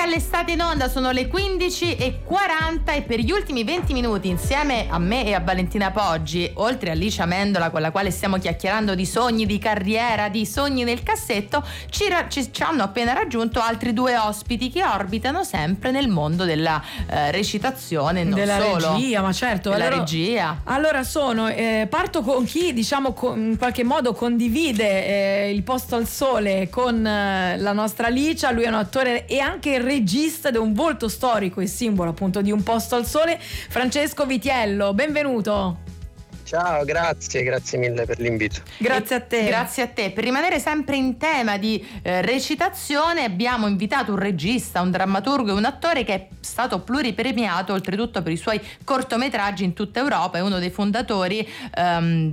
L'estate in onda, sono le 15:40 e per gli ultimi 20 minuti insieme a me e a Valentina Poggi, oltre a Licia Mendola con la quale stiamo chiacchierando di sogni, di carriera, di sogni nel cassetto, ci hanno appena raggiunto altri due ospiti che orbitano sempre nel mondo della recitazione, non della solo regia, ma certo, della allora, regia. Allora parto con chi in qualche modo condivide il posto al sole con la nostra Licia. Lui è un attore e anche il regista ed è un volto storico e simbolo appunto di Un posto al sole. Francesco Vitiello, benvenuto. Ciao, grazie mille per l'invito. Grazie a te. Grazie a te. Per rimanere sempre in tema di recitazione, abbiamo invitato un regista, un drammaturgo e un attore che è stato pluripremiato oltretutto per i suoi cortometraggi in tutta Europa. È uno dei fondatori